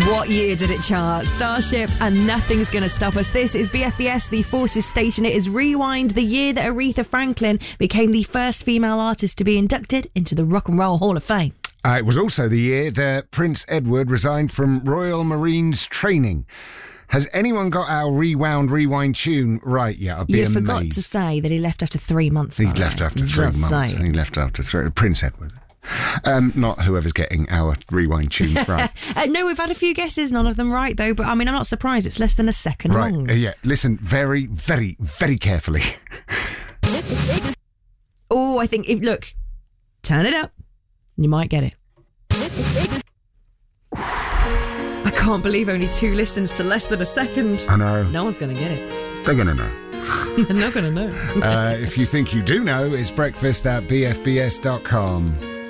What year did it chart? Starship and Nothing's Gonna Stop Us. This is BFBS, the Forces Station. It is Rewind, the year that Aretha Franklin became the first female artist to be inducted into the Rock and Roll Hall of Fame. It was also the year that Prince Edward resigned from Royal Marines training. Has anyone got our Rewind tune right yet? I'd be amazed. You forgot to say that he left after 3 months. He left after 3 months. He left after 3. Prince Edward. Not whoever's getting our Rewind tune right. No, we've had a few guesses, none of them right, though. But, I mean, I'm not surprised. It's less than a second long. Yeah, listen very, very, very carefully. Oh, I think... Look, turn it up. You might get it. I can't believe only 2 listens to less than a second. I know. No one's going to get it. They're going to know. They're not going to know. If you think you do know, it's breakfast at bfbs.com.